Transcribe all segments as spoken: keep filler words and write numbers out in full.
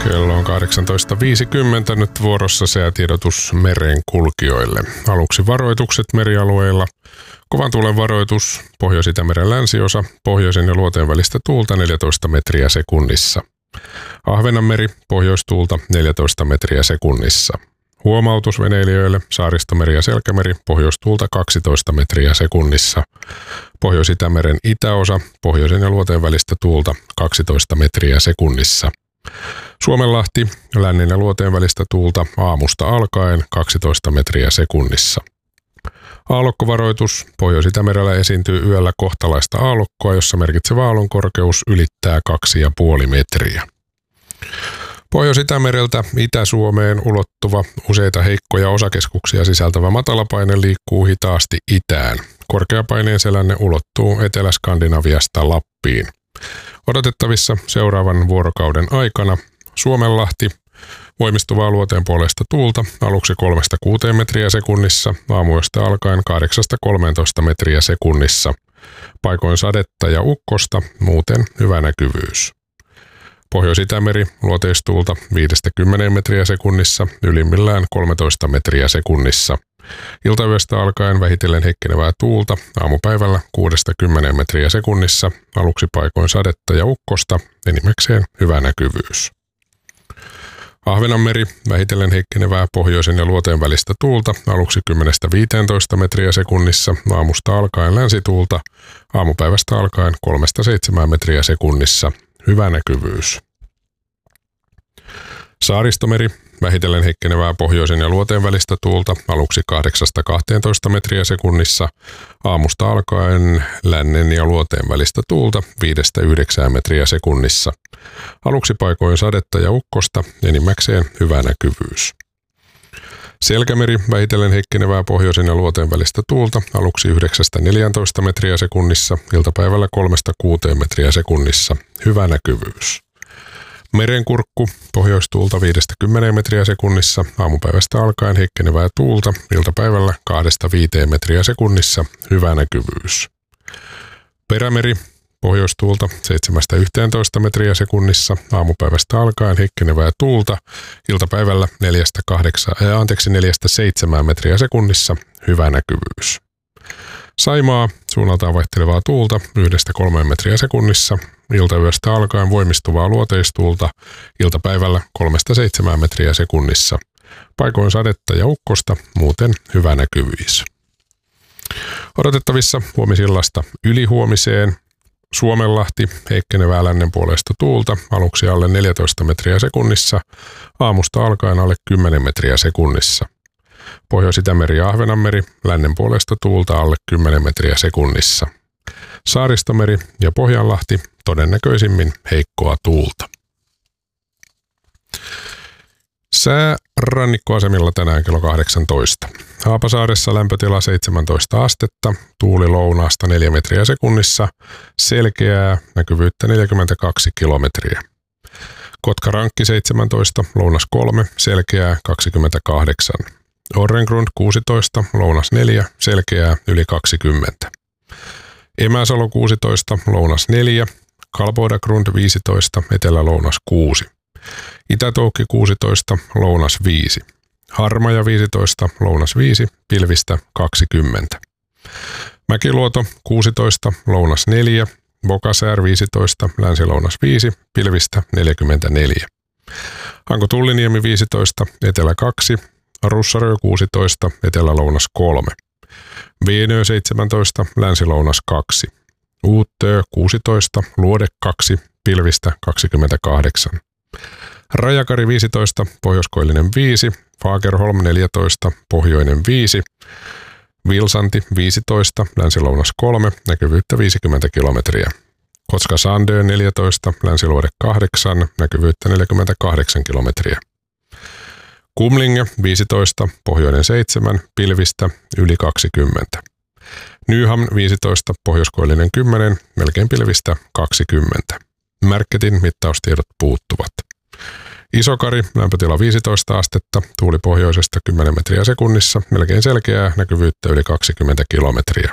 Kello on kahdeksantoista viisikymmentä, nyt vuorossa säätiedotus merenkulkijoille. Aluksi varoitukset merialueilla. Kovan tuulen varoitus, Pohjois-Itämeren länsiosa, pohjoisen ja luoteen välistä tuulta neljätoista metriä sekunnissa. Ahvenanmeri, pohjoistuulta neljätoista metriä sekunnissa. Huomautus veneilijöille, Saaristomeri ja Selkämeri, pohjoistuulta kaksitoista metriä sekunnissa. Pohjois-Itämeren itäosa, pohjoisen ja luoteen välistä tuulta kaksitoista metriä sekunnissa. Suomenlahti, lännen ja luoteen välistä tuulta aamusta alkaen kaksitoista metriä sekunnissa. Aallokkovaroitus, Pohjois-Itämerellä esiintyy yöllä kohtalaista aallokkoa, jossa merkitsevä aallon korkeus ylittää kaksi pilkku viisi metriä. Pohjois-Itämereltä Itä-Suomeen ulottuva useita heikkoja osakeskuksia sisältävä matalapaine liikkuu hitaasti itään. Korkeapaineen selänne ulottuu Etelä-Skandinaviasta Lappiin. Odotettavissa seuraavan vuorokauden aikana Suomenlahti, voimistuvaa luoteen puolesta tuulta, aluksi kolmesta kuuteen metriä sekunnissa, aamuyöstä alkaen kahdeksasta kolmeentoista metriä sekunnissa. Paikoin sadetta ja ukkosta, muuten hyvä näkyvyys. Pohjois-Itämeri, luoteistuulta viidestä kymmeneen metriä sekunnissa, ylimmillään kolmetoista metriä sekunnissa. Iltayöstä alkaen vähitellen heikkenevää tuulta, aamupäivällä kuudesta kymmeneen metriä sekunnissa, aluksi paikoin sadetta ja ukkosta, enimmäkseen hyvä näkyvyys. Ahvenanmeri, vähitellen heikkenevää pohjoisen ja luoteen välistä tuulta, aluksi kymmenestä viiteentoista metriä sekunnissa, aamusta alkaen länsituulta, aamupäivästä alkaen kolmesta seitsemään metriä sekunnissa, hyvä näkyvyys. Saaristomeri, vähitellen heikkenevää pohjoisen ja luoteen välistä tuulta, aluksi kahdeksasta kahteentoista metriä sekunnissa, aamusta alkaen lännen ja luoteen välistä tuulta viidestä yhdeksään metriä sekunnissa. Aluksi paikoin sadetta ja ukkosta, enimmäkseen hyvä näkyvyys. Selkämeri, vähitellen heikkenevää pohjoisen ja luoteen välistä tuulta, aluksi yhdeksästä neljääntoista metriä sekunnissa, iltapäivällä kolmesta kuuteen metriä sekunnissa, hyvä näkyvyys. Merenkurkku, pohjoistuulta viidestä kymmeneen metriä sekunnissa, aamupäivästä alkaen heikkenevää tuulta, iltapäivällä kahdesta viiteen metriä sekunnissa, hyvä näkyvyys. Perämeri, pohjoistuulta seitsemästä yhteentoista metriä sekunnissa, aamupäivästä alkaen heikkenevää tuulta, iltapäivällä neljästä kahdeksaan, äh, anteeksi, neljästä seitsemään metriä sekunnissa, hyvä näkyvyys. Saimaa, suunnaltaan vaihtelevaa tuulta yhdestä kolmeen metriä sekunnissa, iltayöstä alkaen voimistuvaa luoteistuulta, iltapäivällä kolmesta seitsemään metriä sekunnissa. Paikoin sadetta ja ukkosta, muuten hyvä näkyvyys. Odotettavissa huomisillasta ylihuomiseen. Suomenlahti, heikkenevää lännen puolesta tuulta, aluksi alle neljätoista metriä sekunnissa, aamusta alkaen alle kymmenen metriä sekunnissa. Pohjois-Itämeri ja Ahvenanmeri, lännen puolesta tuulta alle kymmenen metriä sekunnissa. Saaristomeri ja Pohjanlahti, todennäköisimmin heikkoa tuulta. Sää rannikkoasemilla tänään kello kahdeksantoista. Haapasaaressa lämpötila seitsemäntoista astetta, tuuli lounaasta neljä metriä sekunnissa, selkeää, näkyvyyttä neljäkymmentäkaksi kilometriä. Kotkarankki seitsemäntoista, lounas kolme, selkeää kaksikymmentäkahdeksan. Orrengrund kuusitoista, lounas neljä, selkeää yli kaksikymmentä. Emäsalo kuusitoista, lounas neljä, Kalbodagrund viisitoista, etelä-lounas kuusi. Itätoukki kuusitoista, lounas viisi. Harmaja viisitoista, lounas viisi, pilvistä kaksikymmentä. Mäkiluoto kuusitoista, lounas neljä, Bokasäär viisitoista, länsi-lounas viisi, pilvistä neljäkymmentäneljä. Hanko Tulliniemi viisitoista, etelä kaksi, Russarö kuusitoista, etelä-lounas kolme. Veenö seitsemäntoista, länsi-lounas kaksi. Uuttö kuusitoista, Luode kaksi, pilvistä kaksikymmentäkahdeksan. Rajakari viisitoista, pohjoiskoillinen viisi, Fagerholm neljätoista, pohjoinen viisi. Vilsanti viisitoista, länsi-lounas kolme, näkyvyyttä viisikymmentä kilometriä. Kotka Sandön neljätoista, länsi-luode kahdeksan, näkyvyyttä neljäkymmentäkahdeksan kilometriä. Kumlinge viisitoista, pohjoinen seitsemän, pilvistä yli kaksikymmentä. Nyham viisitoista, pohjoiskoillinen kymmenen, melkein pilvistä kaksikymmentä. Märketin mittaustiedot puuttuvat. Isokari, lämpötila viisitoista astetta, tuuli pohjoisesta kymmenen metriä sekunnissa, melkein selkeää, näkyvyyttä yli kaksikymmentä kilometriä.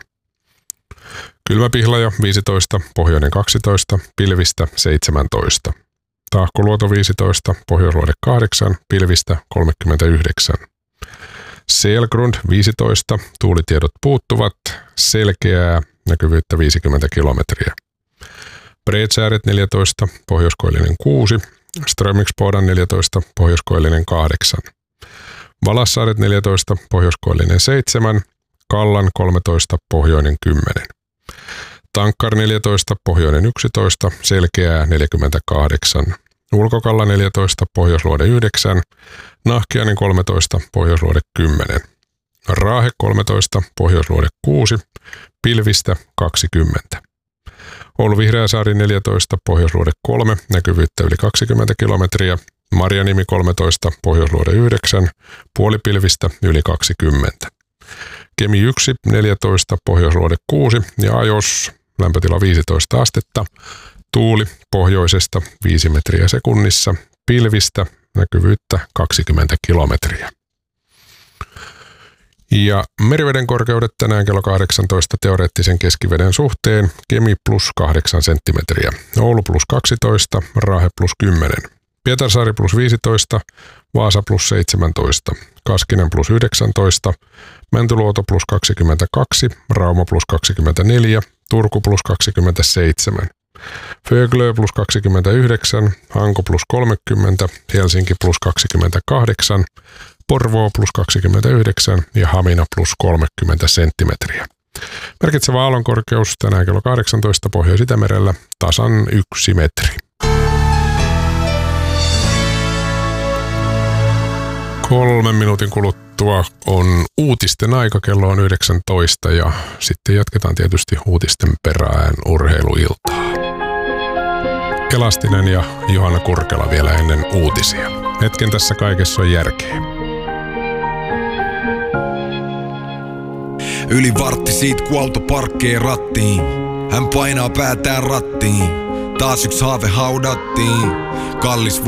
Kylmäpihlaja viisitoista, pohjoinen kaksitoista, pilvistä seitsemäntoista. Tahkoluoto viisitoista, Pohjoisluode kahdeksan, pilvistä kolmekymmentäyhdeksän. Selgrund viisitoista, tuulitiedot puuttuvat, selkeää, näkyvyyttä viisikymmentä kilometriä. Bredsääret neljätoista, pohjoiskoillinen kuusi, Strömmingsbodan neljätoista, pohjoiskoillinen kahdeksan. Valassaaret neljätoista, pohjoiskoillinen seitsemän, Kallan kolmetoista, pohjoinen kymmenen. Tankkar neljätoista, pohjoinen yksitoista, selkeää neljäkymmentäkahdeksan. Ulkokalla neljätoista, pohjoisluode yhdeksän, Nahkiainen kolmetoista, pohjoisluode kymmenen. Raahe kolmetoista, pohjoisluode kuusi, pilvistä kaksikymmentä. Oulu Vihreäsaari neljätoista, pohjoisluode kolme, näkyvyyttä yli kaksikymmentä kilometriä. Marjanimi kolmetoista, pohjoisluode yhdeksän, puolipilvistä yli kaksikymmentä. Kemi yksi, neljätoista, pohjoisluode kuusi ja Ajos, lämpötila viisitoista astetta. Tuuli pohjoisesta viisi metriä sekunnissa, pilvistä näkyvyyttä kaksikymmentä kilometriä. Ja meriveden korkeudet tänään kello kahdeksantoista teoreettisen keskiveden suhteen. Kemi plus kahdeksan senttimetriä, Oulu plus kaksitoista, Raahe plus kymmenen. Pietarsaari plus viisitoista, Vaasa plus seitsemäntoista, Kaskinen plus yhdeksäntoista, Mäntyluoto plus kaksikymmentäkaksi, Rauma plus kaksikymmentäneljä, Turku plus kaksikymmentäseitsemän, Föglö plus kaksikymmentäyhdeksän, Hanko plus kolmekymmentä, Helsinki plus kaksikymmentäkahdeksan, Porvoo plus kaksikymmentäyhdeksän ja Hamina plus kolmekymmentä senttimetriä. Merkitsevä aallonkorkeus tänään kello kahdeksantoista Pohjois-Itämerellä tasan yksi metri. Kolmen minuutin kuluttua on uutisten aika, kello on yhdeksäntoista ja sitten jatketaan tietysti uutisten perään urheiluiltaa. Elastinen ja Johanna Kurkela vielä ennen uutisia. Hetken tässä kaikessa on järkeä. Yli vartti siitä, kun auto parkkee rattiin. Hän painaa päätään rattiin. Taas yksi haave haudattiin. Kallis